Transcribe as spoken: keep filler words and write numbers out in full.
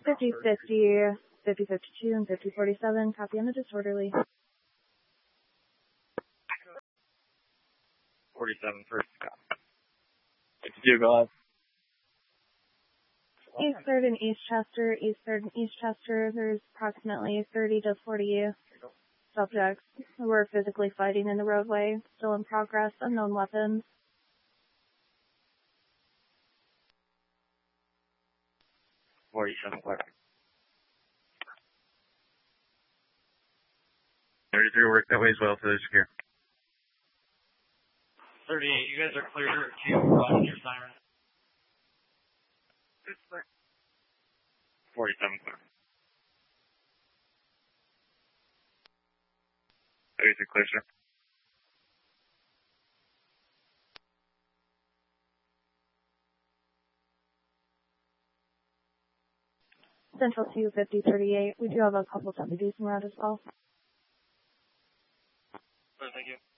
fifty fifty, fifty fifty-two, and fifty forty-seven. Copy on the disorderly. forty-seven first. fifty-two, go ahead. East third and East Chester, East third and East Chester. There's approximately thirty to forty subjects who are physically fighting in the roadway. Still in progress, unknown weapons. forty-seven, clear. thirty-three, work that way as well, so they're secure. thirty-eight, you guys are clear to run your siren. forty-seven, clear. thirty-three, clear, sir. Central two, fifty thirty-eight. We do have a couple deputies in route as well. Thank you.